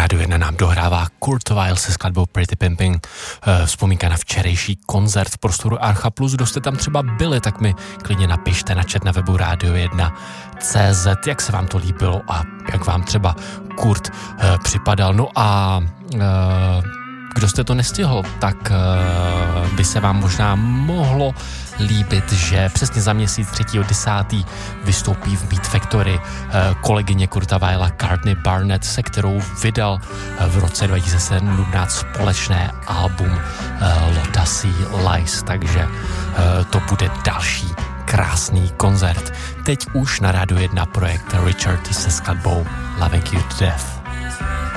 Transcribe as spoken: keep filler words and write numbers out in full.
Rádio jedna nám dohrává Kurt Weill se skladbou Pretty Pimping. Vzpomínka na včerejší koncert v prostoru Archa Plus. Kdo jste tam třeba byli, tak mi klidně napište na chat na webu radio jedna tečka cé zet, jak se vám to líbilo a jak vám třeba Kurt uh, připadal. No a uh, kdo jste to nestihl, tak uh, by se vám možná mohlo líbit, že přesně za měsíc třetího desátého vystoupí v Beat Factory uh, kolegyně Kurta Weilla Courtney Barnett, se kterou vydal uh, v roce dva tisíce sedmnáct společné album uh, Lotasí Lies, takže uh, to bude další krásný koncert. Teď už na Rádiu jedna projekt Richard se skladbou Loving You to Death.